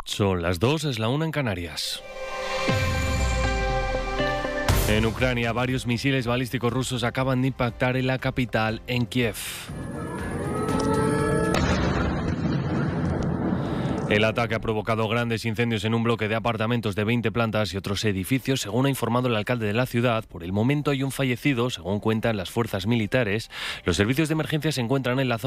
Son las 2, es la 1 en Canarias. En Ucrania, varios misiles balísticos rusos acaban de impactar en la capital, en Kiev. El ataque ha provocado grandes incendios en un bloque de apartamentos de 20 plantas y otros edificios, según ha informado el alcalde de la ciudad. Por el momento hay un fallecido, según cuentan las fuerzas militares. Los servicios de emergencia se encuentran en la zona